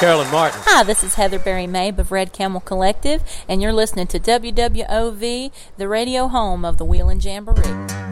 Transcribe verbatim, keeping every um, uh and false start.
Carolyn Martin. Hi, this is Heather Berry Mabe of Red Camel Collective, and you're listening to W W O V, the radio home of the Wheelin' Jamboree.